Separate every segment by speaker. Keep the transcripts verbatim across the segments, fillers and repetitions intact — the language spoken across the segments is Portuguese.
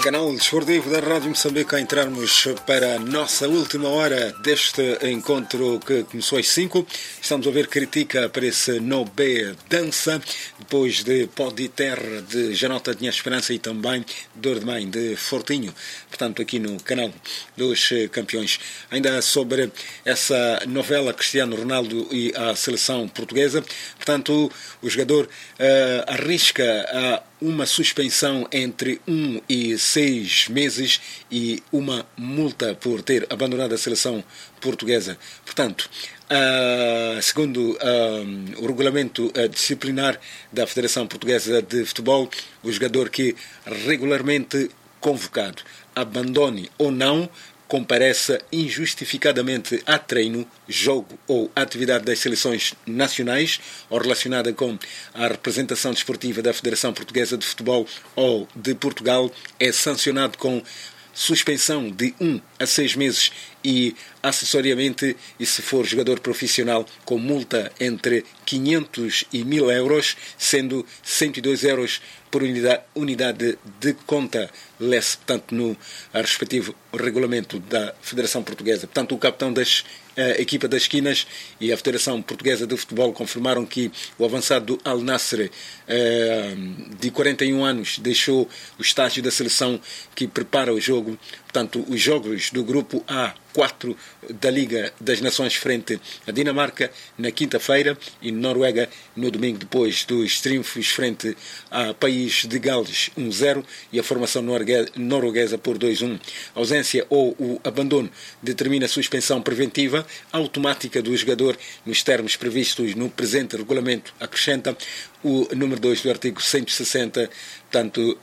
Speaker 1: Canal Desportivo da Rádio Moçambique, a entrarmos para a nossa última hora deste encontro que começou às cinco. Estamos a ver crítica para esse No B Dança, depois de Pó de Terra de Janota de Minha Esperança e também Dor de Mãe de Fortinho, portanto aqui no canal dos campeões. Ainda sobre essa novela Cristiano Ronaldo e a seleção portuguesa, portanto o jogador uh, arrisca a uma suspensão entre um e seis meses e uma multa por ter abandonado a seleção portuguesa. Portanto, uh, segundo uh, o regulamento uh, disciplinar da Federação Portuguesa de Futebol, o jogador que regularmente convocado, abandone ou não, compareça injustificadamente a treino, jogo ou atividade das seleções nacionais ou relacionada com a representação desportiva da Federação Portuguesa de Futebol ou de Portugal, é sancionado com suspensão de um a seis meses e, acessoriamente, e se for jogador profissional, com multa entre quinhentos e mil euros, sendo cento e dois euros por unidade, unidade de conta lesse, portanto, no respectivo regulamento da Federação Portuguesa. Portanto, o capitão das a equipa das esquinas e a Federação Portuguesa de Futebol confirmaram que o avançado do Al Nassr, de quarenta e um anos, deixou o estágio da seleção que prepara o jogo, portanto, os jogos do grupo A quatro da Liga das Nações frente à Dinamarca na quinta-feira e Noruega no domingo, depois dos triunfos frente ao país de Gales um zero e a formação norueguesa por dois um. A ausência ou o abandono determina a suspensão preventiva automática do jogador nos termos previstos no presente regulamento, acrescenta o número dois do artigo cento e sessenta, portanto,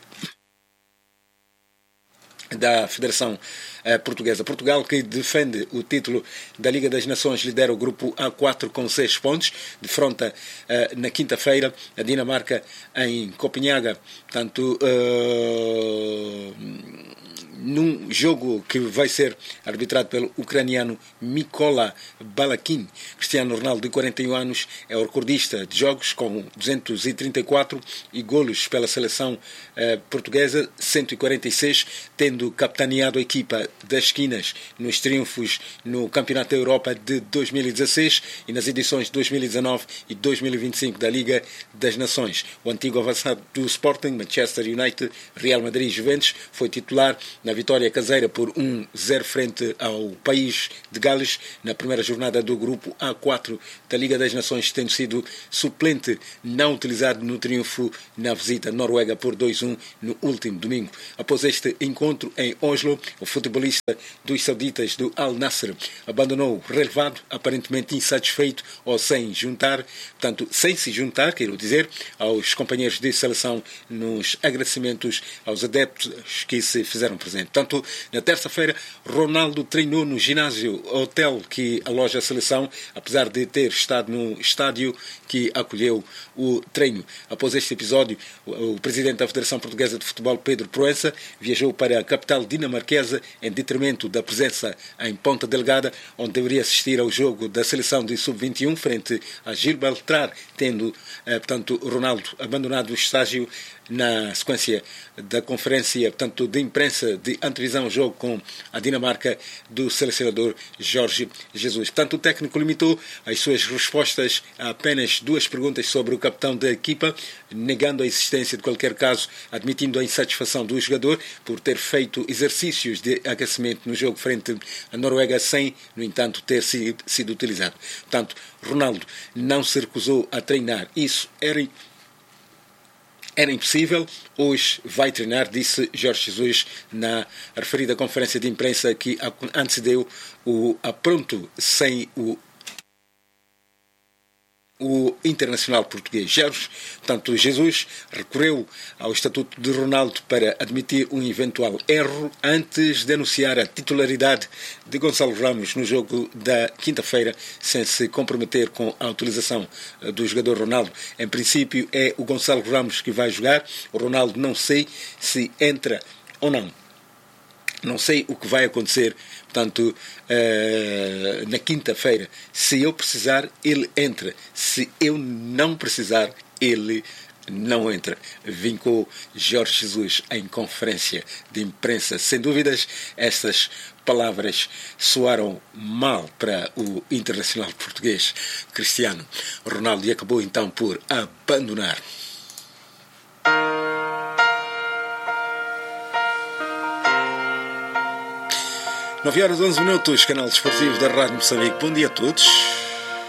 Speaker 1: da Federação uh, Portuguesa. Portugal, que defende o título da Liga das Nações, lidera o grupo A quatro com seis pontos, defronta uh, na quinta-feira a Dinamarca em Copenhaga, portanto, uh, num jogo que vai ser arbitrado pelo ucraniano Mykola Balakin. Cristiano Ronaldo, de quarenta e um anos, é o recordista de jogos com duzentos e trinta e quatro e golos pela seleção uh, portuguesa, cento e quarenta e seis, tendo capitaneado a equipa das esquinas nos triunfos no Campeonato da Europa de dois mil e dezasseis e nas edições de dois mil e dezanove e dois mil e vinte e cinco da Liga das Nações. O antigo avançado do Sporting, Manchester United, Real Madrid e Juventus foi titular na vitória caseira por um zero frente ao país de Gales na primeira jornada do grupo A quatro da Liga das Nações, tendo sido suplente não utilizado no triunfo na visita à Noruega por dois um no último domingo. Após este encontro em Oslo, o futebolista dos sauditas do Al Nassr abandonou o relevado, aparentemente insatisfeito ou sem juntar, portanto, sem se juntar, quero dizer, aos companheiros de seleção nos agradecimentos aos adeptos que se fizeram presentes. Portanto, na terça-feira, Ronaldo treinou no ginásio hotel que aloja a seleção, apesar de ter estado no estádio que acolheu o treino. Após este episódio, o presidente da Federação Portuguesa de Futebol, Pedro Proença, viajou para a capital dinamarquesa em detrimento da presença em Ponta Delgada, onde deveria assistir ao jogo da seleção de sub vinte e um frente a Gibraltar, tendo, portanto, Ronaldo abandonado o estágio na sequência da conferência, portanto, de imprensa de antevisão ao jogo com a Dinamarca do selecionador Jorge Jesus. Portanto, o técnico limitou as suas respostas a apenas duas perguntas sobre o capitão da equipa, negando a existência de qualquer caso, admitindo a insatisfação do jogador por ter feito exercícios de aquecimento no jogo frente à Noruega sem, no entanto, ter sido utilizado. Portanto, Ronaldo não se recusou a treinar. Isso era Era impossível, hoje vai treinar, disse Jorge Jesus na referida conferência de imprensa que antecedeu o apronto sem o o internacional português Jorge. Portanto, Jesus recorreu ao estatuto de Ronaldo para admitir um eventual erro antes de anunciar a titularidade de Gonçalo Ramos no jogo da quinta-feira, sem se comprometer com a utilização do jogador Ronaldo. Em princípio, é o Gonçalo Ramos que vai jogar. O Ronaldo não sei se entra ou não. Não sei o que vai acontecer, portanto, uh, na quinta-feira. Se eu precisar, ele entra. Se eu não precisar, ele não entra, vincou Jorge Jesus em conferência de imprensa. Sem dúvidas, estas palavras soaram mal para o internacional português Cristiano Ronaldo e acabou então por abandonar. nove horas e onze minutos, canal desportivo da Rádio Moçambique. Bom dia a todos.